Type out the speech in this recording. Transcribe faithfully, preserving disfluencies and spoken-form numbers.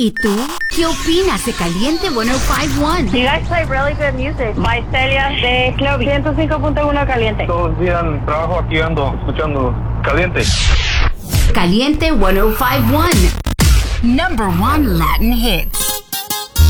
¿Y tú? ¿Qué opinas de Caliente ciento cinco punto uno? You guys play really good music. By Celia de Club ciento cinco punto uno Caliente. Todos los días trabajo aquí ando escuchando Caliente. Caliente ciento cinco punto uno. Number one Latin hits.